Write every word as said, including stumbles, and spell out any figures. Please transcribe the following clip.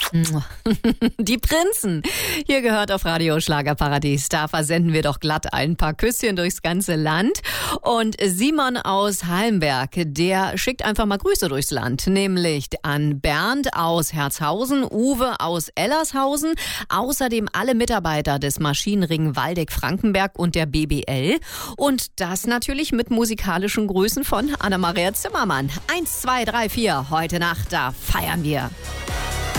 Die Prinzen. Hier gehört auf Radio Schlagerparadies. Da versenden wir doch glatt ein paar Küsschen durchs ganze Land. Und Simon aus Hallenberg, der schickt einfach mal Grüße durchs Land. Nämlich an Bernd aus Herzhausen, Uwe aus Ellershausen, außerdem alle Mitarbeiter des Maschinenring Waldeck-Frankenberg und der B B L. Und das natürlich mit musikalischen Grüßen von Anna-Maria Zimmermann. Eins, zwei, drei, vier. Heute Nacht, da feiern wir.